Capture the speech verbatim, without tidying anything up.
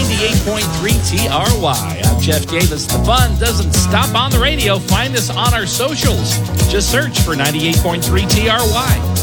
ninety-eight point three T R Y. I'm Jeff Davis. The fun doesn't stop on the radio. Find us on our socials. Just search for ninety-eight point three T R Y.